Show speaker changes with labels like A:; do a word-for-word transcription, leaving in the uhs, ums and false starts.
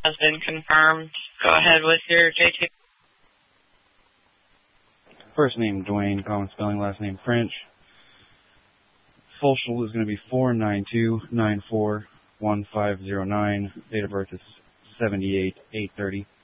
A: has been confirmed. Go ahead with your J two.
B: First name Dwayne, common spelling, last name French. Social is going to be four nine two nine four one five zero nine. Date of birth is seventy-eight eight thirty.